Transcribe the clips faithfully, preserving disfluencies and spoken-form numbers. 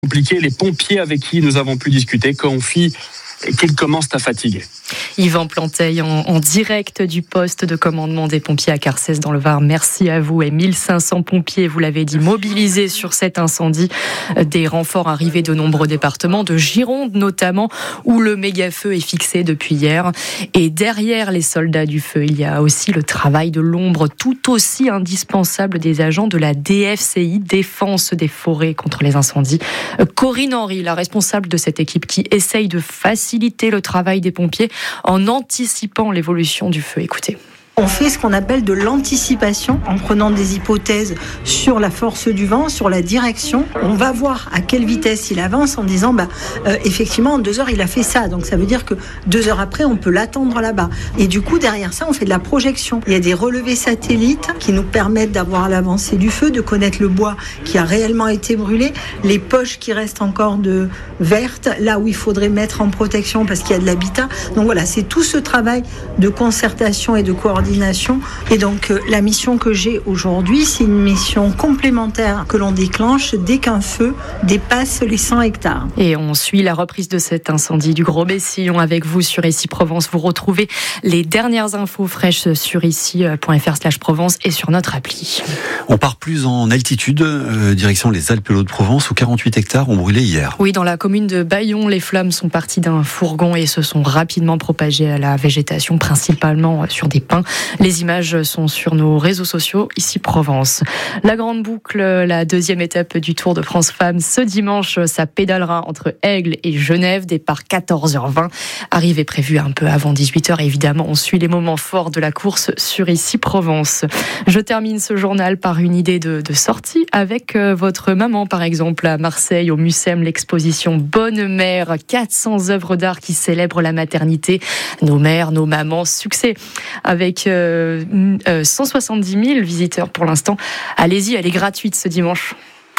Compliqué, les pompiers avec qui nous avons pu discuter confient qu'ils commencent à fatiguer. Yvan Planteil en, en direct du poste de commandement des pompiers à Carcès dans le Var. Merci à vous. Et mille cinq cents pompiers, vous l'avez dit, mobilisés sur cet incendie. Des renforts arrivés de nombreux départements, de Gironde notamment, où le méga-feu est fixé depuis hier. Et derrière les soldats du feu, il y a aussi le travail de l'ombre, tout aussi indispensable des agents de la D F C I, Défense des forêts contre les incendies. Corinne Henry, la responsable de cette équipe qui essaye de faciliter le travail des pompiers en anticipant l'évolution du feu. Écoutez. On fait ce qu'on appelle de l'anticipation en prenant des hypothèses sur la force du vent, sur la direction. On va voir à quelle vitesse il avance en disant bah, euh, effectivement en deux heures il a fait ça, donc ça veut dire que deux heures après on peut l'attendre là-bas. Et du coup derrière ça on fait de la projection. Il y a des relevés satellites qui nous permettent d'avoir l'avancée du feu, de connaître le bois qui a réellement été brûlé, les poches qui restent encore de vertes, là où il faudrait mettre en protection parce qu'il y a de l'habitat. Donc voilà, c'est tout ce travail de concertation et de coordination. Et donc euh, la mission que j'ai aujourd'hui, c'est une mission complémentaire que l'on déclenche dès qu'un feu dépasse les cent hectares. Et on suit la reprise de cet incendie du Gros Bessillon avec vous sur Ici Provence. Vous retrouvez les dernières infos fraîches sur ici point f r slash Provence et sur notre appli. On part plus en altitude, euh, direction les Alpes-Hautes-de-Provence où quarante-huit hectares ont brûlé hier. Oui, dans la commune de Bayon, les flammes sont parties d'un fourgon et se sont rapidement propagées à la végétation, principalement sur des pins. Les images sont sur nos réseaux sociaux, Ici Provence. La grande boucle, la deuxième étape du Tour de France Femmes. Ce dimanche, ça pédalera entre Aigle et Genève, départ quatorze heures vingt. Arrivée prévue un peu avant dix-huit heures. Évidemment, on suit les moments forts de la course sur Ici Provence. Je termine ce journal par une idée de, de sortie avec votre maman, par exemple, à Marseille, au Mucem, l'exposition Bonne Mère. quatre cents œuvres d'art qui célèbrent la maternité. Nos mères, nos mamans, succès. Avec euh, euh, cent soixante-dix mille visiteurs pour l'instant. Allez-y, elle est gratuite ce dimanche.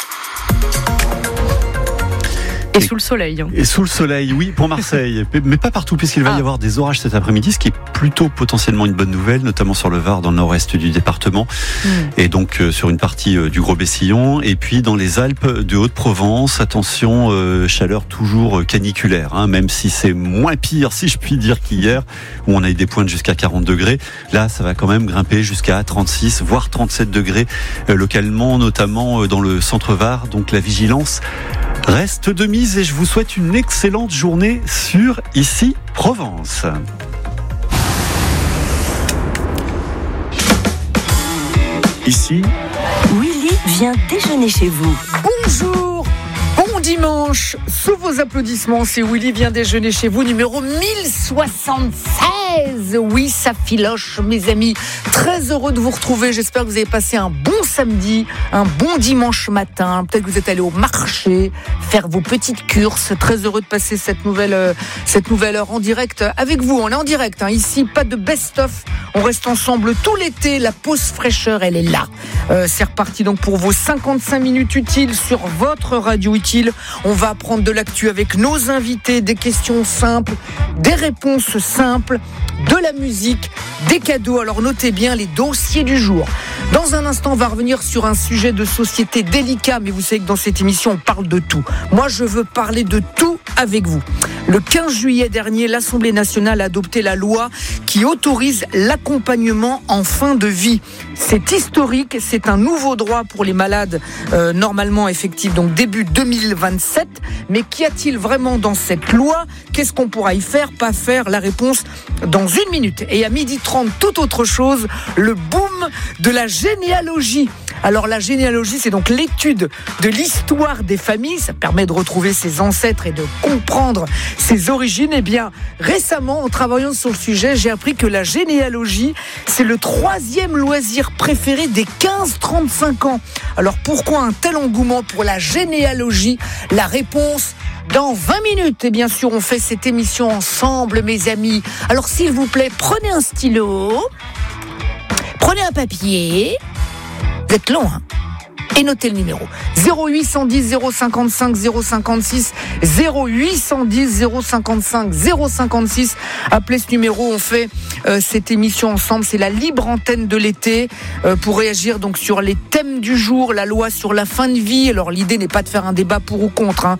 Et, et sous le soleil. Et sous le soleil, oui, pour Marseille. Mais pas partout, puisqu'il va ah. y avoir des orages cet après-midi, ce qui est plutôt potentiellement une bonne nouvelle, notamment sur le Var, dans le nord-est du département, mmh. et donc euh, sur une partie euh, du Gros Bessillon. Et puis dans les Alpes de Haute-Provence, attention, euh, chaleur toujours caniculaire, hein, même si c'est moins pire, si je puis dire, qu'hier, où on a eu des pointes jusqu'à quarante degrés. Là, ça va quand même grimper jusqu'à trente-six, voire trente-sept degrés, euh, localement, notamment euh, dans le centre Var. Donc la vigilance reste de mise et je vous souhaite une excellente journée sur Ici Provence. Ici, Willy vient déjeuner chez vous. Bonjour, bon dimanche. Sous vos applaudissements, c'est Willy vient déjeuner chez vous, numéro mille soixante-seize. Oui, ça filoche, mes amis. Très heureux de vous retrouver. J'espère que vous avez passé un bon samedi, un bon dimanche matin. Peut-être que vous êtes allé au marché faire vos petites courses. Très heureux de passer cette nouvelle, euh, cette nouvelle heure en direct avec vous. On est en direct, hein. Ici, pas de best-of. On reste ensemble tout l'été. La pause fraîcheur, elle est là. Euh, c'est reparti donc pour vos cinquante-cinq minutes utiles sur votre radio utile. On va apprendre de l'actu avec nos invités, des questions simples, des réponses simples, de la musique, des cadeaux. Alors notez bien les dossiers du jour. Dans un instant, on va revenir sur un sujet de société délicat, mais vous savez que dans cette émission, on parle de tout. Moi, je veux parler de tout avec vous. Le quinze juillet dernier, l'Assemblée nationale a adopté la loi qui autorise l'accompagnement en fin de vie. C'est historique, c'est un nouveau droit pour les malades, euh, normalement effectif, donc début deux mille vingt-sept. Mais qu'y a-t-il vraiment dans cette loi ? Qu'est-ce qu'on pourra y faire, pas faire ? La réponse dans une minute. Et à midi trente, toute autre chose, le boom de la généalogie. Alors la généalogie, c'est donc l'étude de l'histoire des familles. Ça permet de retrouver ses ancêtres et de comprendre ses origines. Eh bien, récemment, en travaillant sur le sujet, j'ai appris que la généalogie, c'est le troisième loisir préféré des quinze trente-cinq ans. Alors pourquoi un tel engouement pour la généalogie ? La réponse dans vingt minutes. Et bien sûr, on fait cette émission ensemble, mes amis. Alors s'il vous plaît, prenez un stylo, prenez un papier. Vous êtes long, hein ? Et notez le numéro zéro huit cent dix zéro cinquante-cinq zéro cinquante-six zéro huit cent dix zéro cinquante-cinq zéro cinquante-six. Appelez ce numéro, on fait euh, cette émission ensemble. C'est la libre antenne de l'été euh, pour réagir donc sur les thèmes du jour, la loi sur la fin de vie. Alors l'idée n'est pas de faire un débat pour ou contre, hein.